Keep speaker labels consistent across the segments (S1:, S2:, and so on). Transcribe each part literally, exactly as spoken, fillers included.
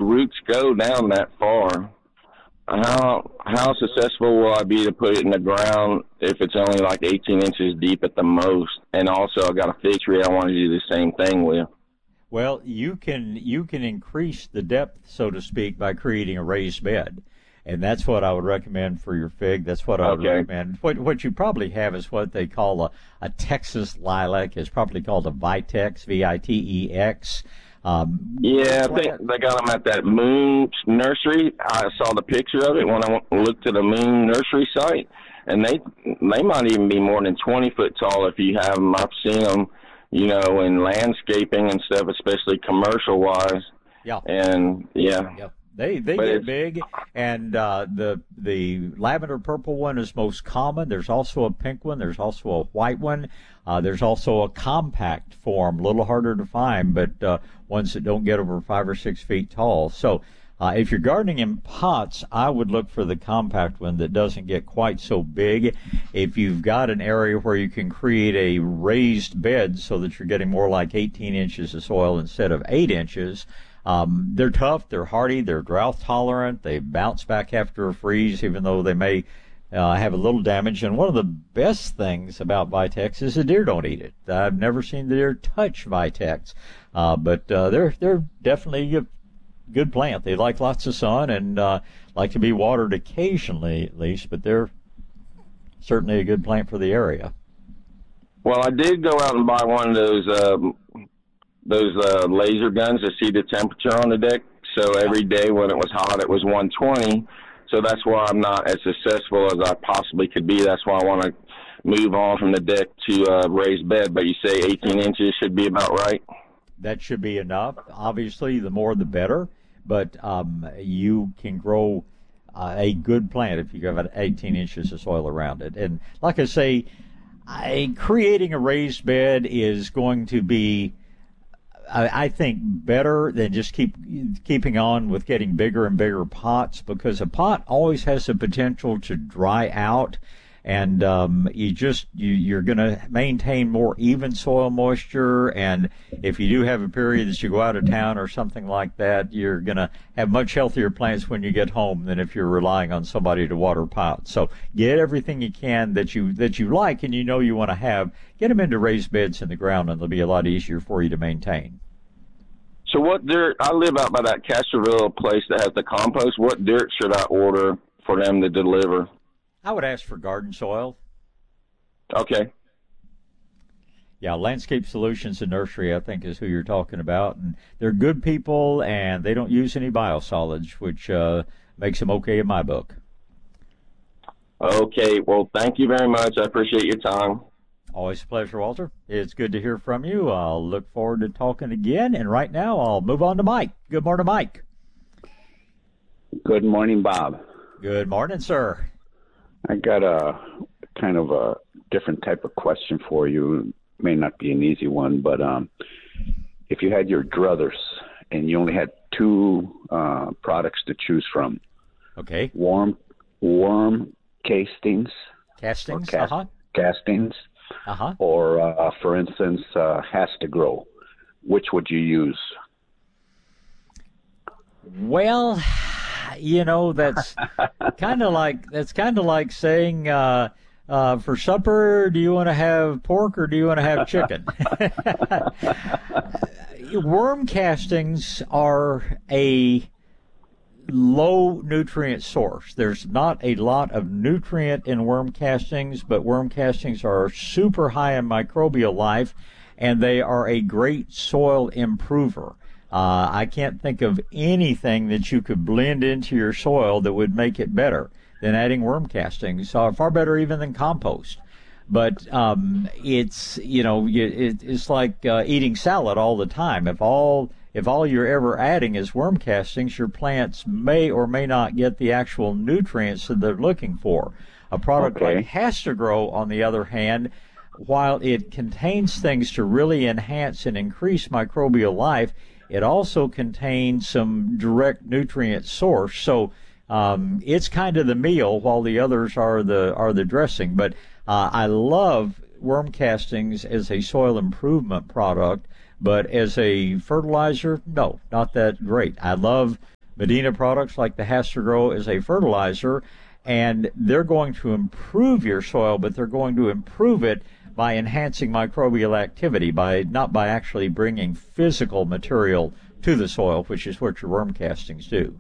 S1: roots go down that far. How how successful will I be to put it in the ground if it's only like eighteen inches deep at the most? And also, I got a fixed tree I want to do the same thing with.
S2: Well, you can you can increase the depth, so to speak, by creating a raised bed, and that's what I would recommend for your fig. That's what I would
S1: Okay.
S2: recommend. What what you probably have is what they call a, a Texas lilac. It's probably called a Vitex, V I T E X. Um,
S1: Yeah, I think they got them at that Moon Nursery. I saw the picture of it when I went, looked at the Moon Nursery site, and they they might even be more than twenty foot tall if you have them. I've seen them, you know, in landscaping and stuff, especially commercial wise.
S2: Yeah.
S1: And yeah.
S2: Yep. They they
S1: But
S2: get
S1: it's-
S2: big, and uh, the the lavender purple one is most common. There's also a pink one. There's also a white one. Uh, there's also a compact form, a little harder to find, but uh, ones that don't get over five or six feet tall. So uh, if you're gardening in pots, I would look for the compact one that doesn't get quite so big. If you've got an area where you can create a raised bed so that you're getting more like eighteen inches of soil instead of eight inches, Um, they're tough, they're hardy, they're drought tolerant, they bounce back after a freeze, even though they may uh, have a little damage. And one of the best things about Vitex is the deer don't eat it. I've never seen the deer touch Vitex, uh, but uh, they're they're definitely a good plant. They like lots of sun and uh, like to be watered occasionally, at least, but they're certainly a good plant for the area.
S1: Well, I did go out and buy one of those um, those uh, laser guns to see the temperature on the deck. So every day when it was hot, it was one twenty. So that's why I'm not as successful as I possibly could be. That's why I want to move on from the deck to a raised bed. But you say eighteen inches should be about right?
S2: That should be enough. Obviously, the more the better, but um, you can grow uh, a good plant if you have eighteen inches of soil around it. And like I say, I, creating a raised bed is going to be, I, I think, better than just keep keeping on with getting bigger and bigger pots, because a pot always has the potential to dry out, and um, you just you, you're going to maintain more even soil moisture. And if you do have a period that you go out of town or something like that, you're going to have much healthier plants when you get home than if you're relying on somebody to water pots. So get everything you can that you that you like and you know you want to have. Get them into raised beds in the ground, and they'll be a lot easier for you to maintain.
S1: So what dirt, I live out by that Castroville place that has the compost. What dirt should I order for them to deliver?
S2: I would ask for garden soil.
S1: Okay.
S2: Yeah, Landscape Solutions and Nursery, I think, is who you're talking about. And they're good people, and they don't use any biosolids, which uh, makes them okay in my book.
S1: Okay. Well, thank you very much. I appreciate your time.
S2: Always a pleasure, Walter. It's good to hear from you. I'll look forward to talking again. And right now, I'll move on to Mike. Good morning, Mike.
S3: Good morning, Bob.
S2: Good morning, sir.
S3: I got a kind of a different type of question for you. It may not be an easy one, but um, if you had your druthers and you only had two uh, products to choose from,
S2: okay,
S3: worm worm castings,
S2: castings,
S3: cast,
S2: uh-huh,
S3: castings,
S2: uh-huh,
S3: or uh, for instance, uh, has to grow, which would you use?
S2: Well, you know, that's kind of like that's kind of like saying, uh, uh, for supper, do you want to have pork or do you want to have chicken? Worm castings are a low nutrient source. There's not a lot of nutrient in worm castings, but worm castings are super high in microbial life, and they are a great soil improver. Uh, I can't think of anything that you could blend into your soil that would make it better than adding worm castings. Uh, far better even than compost. But um, it's, you know, it, it's like uh, eating salad all the time. If all if all you're ever adding is worm castings, your plants may or may not get the actual nutrients that they're looking for. A product
S3: Okay.
S2: like Has to Grow, on the other hand, while it contains things to really enhance and increase microbial life, it also contains some direct nutrient source. So um, it's kind of the meal, while the others are the are the dressing. But uh, I love worm castings as a soil improvement product, But as a fertilizer, no, not that great. I love Medina products like the Hasselgrow as a fertilizer, and they're going to improve your soil, but they're going to improve it by enhancing microbial activity, by not by actually bringing physical material to the soil, which is what your worm castings do.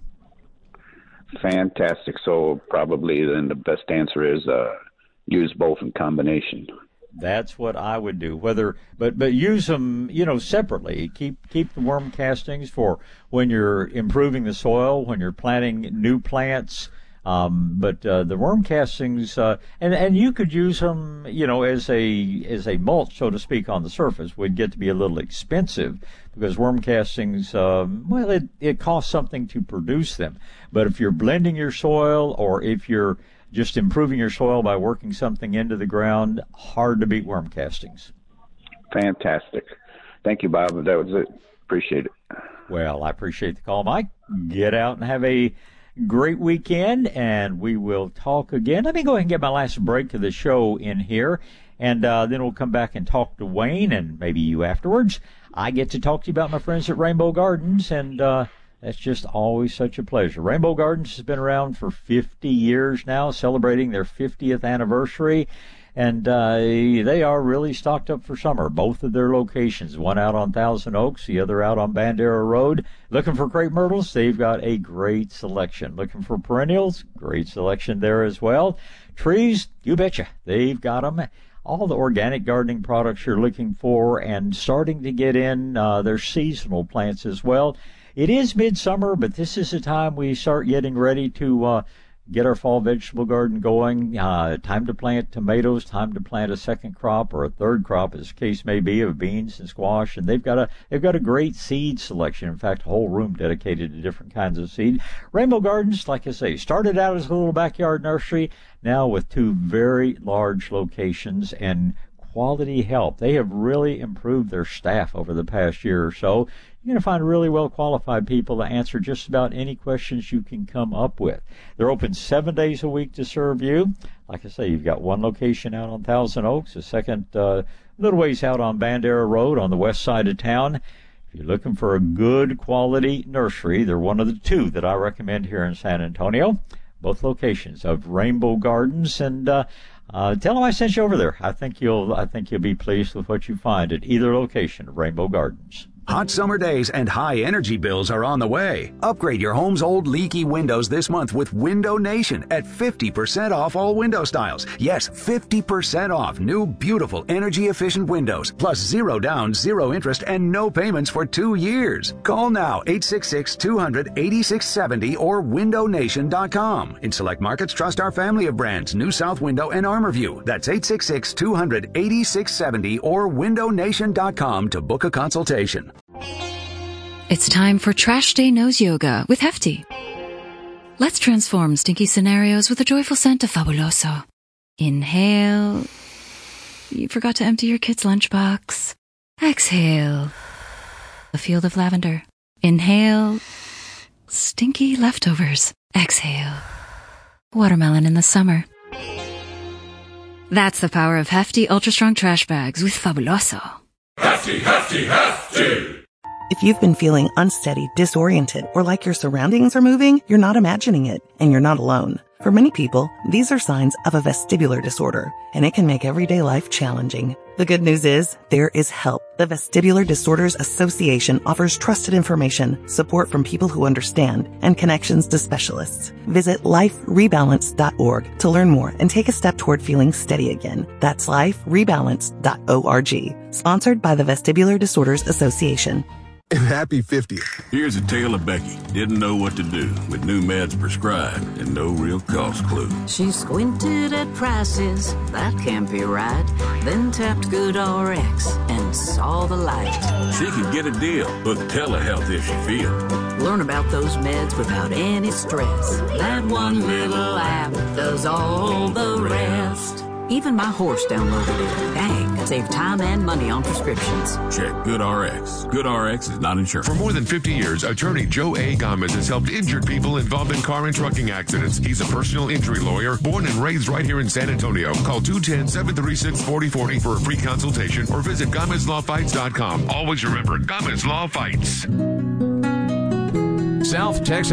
S3: Fantastic. So probably then the best answer is uh, use both in combination.
S2: That's what I would do. Whether, but but use them, you know, separately. Keep keep the worm castings for when you're improving the soil, when you're planting new plants. Um, but uh, the worm castings, uh, and and you could use them, you know, as a as a mulch, so to speak, on the surface. Would get to be a little expensive because worm castings, um, well, it it costs something to produce them. But if you're blending your soil, or if you're just improving your soil by working something into the ground, hard to beat worm castings.
S3: Fantastic. Thank you, Bob. That was it. Appreciate it.
S2: Well, I appreciate the call, Mike. Get out and have a great weekend, and we will talk again. Let me go ahead and get my last break of the show in here, and uh, then we'll come back and talk to Wayne, and maybe you afterwards. I get to talk to you about my friends at Rainbow Gardens, and uh, that's just always such a pleasure. Rainbow Gardens has been around for fifty years now, celebrating their fiftieth anniversary, and uh, they are really stocked up for summer. Both of their locations, one out on Thousand Oaks, the other out on Bandera Road. Looking for crepe myrtles? They've got a great selection. Looking for perennials? Great selection there as well. Trees? You betcha. They've got them. All the organic gardening products you're looking for, and starting to get in uh, their seasonal plants as well. It is midsummer, but this is the time we start getting ready to uh, get our fall vegetable garden going. Uh, time to plant tomatoes, time to plant a second crop or a third crop, as the case may be, of beans and squash. And they've got a they've got a great seed selection. In fact, a whole room dedicated to different kinds of seed. Rainbow Gardens, like I say, started out as a little backyard nursery, now with two very large locations and quality help. They have really improved their staff over the past year or so. You're going to find really well-qualified people to answer just about any questions you can come up with. They're open seven days a week to serve you. Like I say, you've got one location out on Thousand Oaks, a second uh, little ways out on Bandera Road on the west side of town. If you're looking for a good quality nursery, they're one of the two that I recommend here in San Antonio. Both locations of Rainbow Gardens, and uh, uh, tell them I sent you over there. I think you'll I think you'll be pleased with what you find at either location of Rainbow Gardens.
S4: Hot summer days and high energy bills are on the way. Upgrade your home's old leaky windows this month with Window Nation at fifty percent off all window styles. Yes, fifty percent off new beautiful energy efficient windows, plus zero down, zero interest, and no payments for two years. Call now, eight six six, two hundred, eighty-six seventy or window nation dot com. In select markets, trust our family of brands, New South Window and ArmorView. That's eight six six, two hundred, eighty-six seventy or window nation dot com to book a consultation.
S5: It's time for Trash Day Nose Yoga with Hefty. Let's transform stinky scenarios with a joyful scent of Fabuloso. Inhale. You forgot to empty your kid's lunchbox. Exhale. A field of lavender. Inhale. Stinky leftovers. Exhale. Watermelon in the summer. That's the power of Hefty Ultra Strong Trash Bags with Fabuloso.
S6: Hefty, Hefty, Hefty!
S7: If you've been feeling unsteady, disoriented, or like your surroundings are moving, you're not imagining it, and you're not alone. For many people, these are signs of a vestibular disorder, and it can make everyday life challenging. The good news is, there is help. The Vestibular Disorders Association offers trusted information, support from people who understand, and connections to specialists. Visit life rebalance dot org to learn more and take a step toward feeling steady again. That's life rebalance dot org. Sponsored by the Vestibular Disorders Association.
S6: Happy fiftieth. Here's a tale of Becky. Didn't know what to do with new meds prescribed and no real cost clue.
S8: She squinted at prices, that can't be right. Then tapped GoodRx and saw the light.
S6: She could get a deal with telehealth if she feels.
S8: Learn about those meds without any stress. That one little app does all the rest. Even my horse downloaded it. Dang, save time and money on prescriptions.
S6: Check GoodRx. GoodRx is not insurance.
S9: For more than fifty years, attorney Joe A. Gomez has helped injured people involved in car and trucking accidents. He's a personal injury lawyer, born and raised right here in San Antonio. Call two one zero, seven three six, four zero four zero for a free consultation or visit Gomez Law Fights dot com. Always remember, Gomez Law Fights.
S10: South Texas